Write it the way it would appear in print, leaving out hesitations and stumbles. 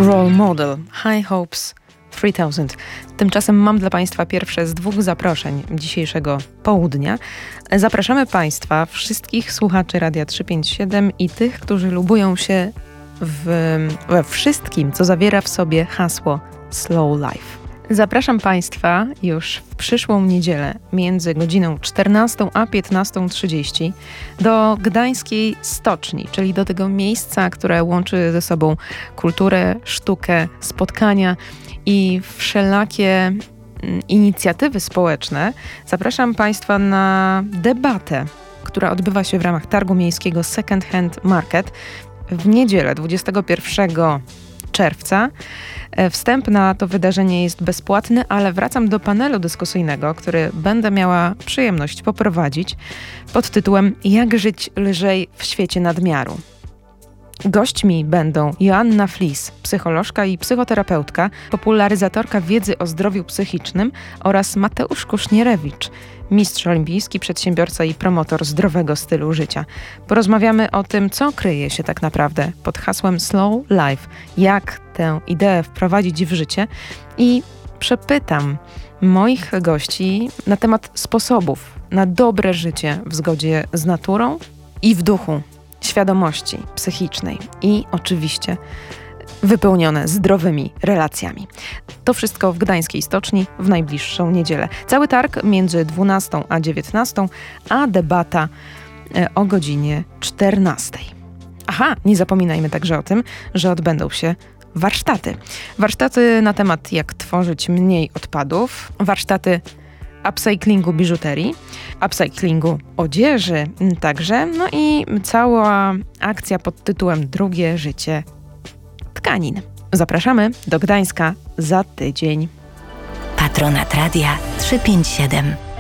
Role Model, High Hopes 3000. Tymczasem mam dla Państwa pierwsze z 2 zaproszeń dzisiejszego południa. Zapraszamy Państwa, wszystkich słuchaczy Radia 357 i tych, którzy lubują się we wszystkim, co zawiera w sobie hasło Slow Life. Zapraszam Państwa już w przyszłą niedzielę między godziną 14 a 15:30 do Gdańskiej Stoczni, czyli do tego miejsca, które łączy ze sobą kulturę, sztukę, spotkania i wszelakie inicjatywy społeczne. Zapraszam Państwa na debatę, która odbywa się w ramach Targu Miejskiego Second Hand Market w niedzielę 21 czerwca. Wstęp na to wydarzenie jest bezpłatny, ale wracam do panelu dyskusyjnego, który będę miała przyjemność poprowadzić pod tytułem Jak żyć lżej w świecie nadmiaru. Gośćmi będą Joanna Flis, psycholożka i psychoterapeutka, popularyzatorka wiedzy o zdrowiu psychicznym oraz Mateusz Kusznierewicz, mistrz olimpijski, przedsiębiorca i promotor zdrowego stylu życia. Porozmawiamy o tym, co kryje się tak naprawdę pod hasłem Slow Life, jak tę ideę wprowadzić w życie i przepytam moich gości na temat sposobów na dobre życie w zgodzie z naturą i w duchu świadomości psychicznej i oczywiście wypełnione zdrowymi relacjami. To wszystko w Gdańskiej Stoczni w najbliższą niedzielę. Cały targ między 12 a 19, a debata o godzinie 14. Aha, nie zapominajmy także o tym, że odbędą się warsztaty. Warsztaty na temat jak tworzyć mniej odpadów, warsztaty upcyclingu biżuterii, upcyclingu odzieży także, no i cała akcja pod tytułem Drugie życie tkanin. Zapraszamy do Gdańska za tydzień. Patronat Radia 357.